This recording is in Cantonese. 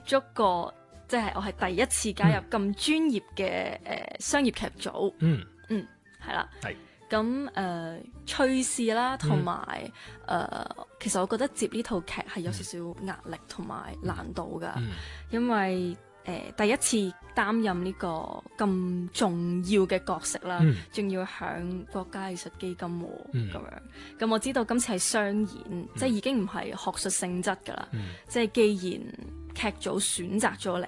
觸過，即係我係第一次加入咁專業嘅商業劇組。係啦。 係。 咁趣事啦，同埋其實我覺得接呢套劇係有少少壓力同埋難度㗎，因為第一次擔任呢個咁重要嘅角色啦，仲要響國家藝術基金喎咁樣。咁我知道今次係商演，即係已經唔係學術性質㗎啦。即係既然劇組選擇咗